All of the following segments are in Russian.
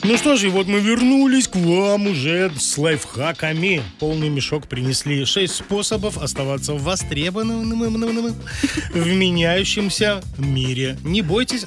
Ну что же, и вот мы вернулись к вам уже с лайфхаками. Полный мешок принесли 6 способов оставаться востребованным в меняющемся мире. Не бойтесь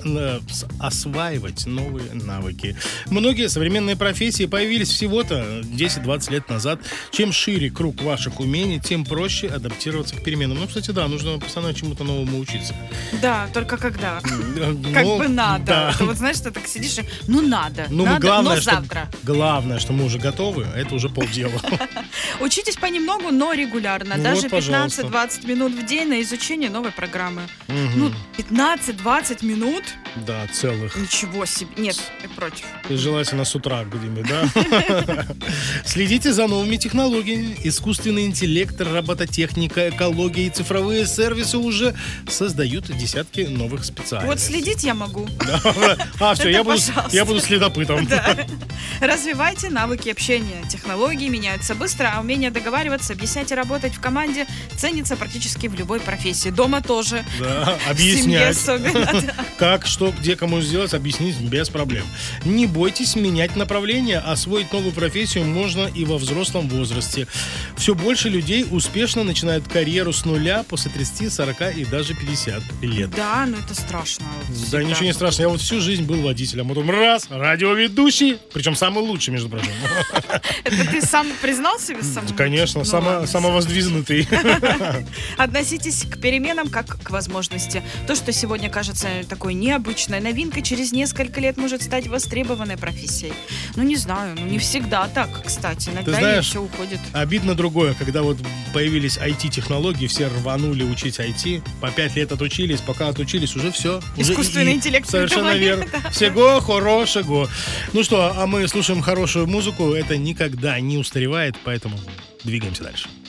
осваивать новые навыки. Многие современные профессии появились всего-то 10-20 лет назад. Чем шире круг ваших умений, тем проще адаптироваться к переменам. Ну, кстати, да, нужно постоянно чему-то новому учиться. Да, только когда? Ну, Как бы надо. да. Вот знаешь, ты так сидишь и надо, Ну, надо, но что, завтра. главное, что мы уже готовы, а это уже полдела. Учитесь понемногу, но регулярно. Ну Даже вот, пожалуйста. 15-20 минут в день на изучение новой программы. Мгм. Ну, 15-20 минут? Да, целых. Ничего себе. Нет, я против. И желательно с утра где-нибудь, да? Следите за новыми технологиями. Искусственный интеллект, робототехника, экология и цифровые сервисы уже создают десятки новых специальностей. Вот следить я могу. А, все, Это я пожалуйста. буду следопытом. Да. Развивайте навыки общения. Технологии меняются быстро, а умение договариваться, объяснять и работать в команде ценится практически в любой профессии. Дома тоже. Да, В семье объяснять. особенно. Да. Как, что, где, кому сделать, объяснить без проблем. Не бойтесь менять направление. Освоить новую профессию можно и во взрослом возрасте. Все больше людей успешно начинают карьеру с нуля после 30, 40 и даже 50 лет. Да, но это страшно. Да, Всегда. ничего не страшно. Я вот всю жизнь был водителем. Потом раз, радиоведущий. Причем самый лучший, между прочим. Это ты сам признал себе сам? Конечно, Ну ладно, самовоздвизнутый. Относитесь к переменам как к возможности. То, что сегодня кажется такой необычной новинкой, через несколько лет может стать востребованной профессией. Ну, не знаю, не всегда так, кстати. Иногда знаешь, все уходит. Обидно другое, когда вот появились IT-технологии, все рванули учить IT, по 5 лет отучились, пока отучились, уже все. Искусственный интеллект Совершенно придумали, верно. да. Всего хорошего. Ну что, а мы слушаем хорошую музыку, это никогда не устаревает, поэтому двигаемся дальше.